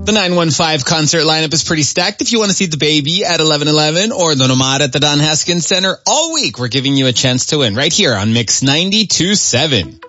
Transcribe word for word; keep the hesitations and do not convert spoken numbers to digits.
The nine one five concert lineup is pretty stacked. If you want to see The Baby at eleven eleven or Don Omar at the Don Haskins Center all week, we're giving you a chance to win right here on Mix ninety-two point seven.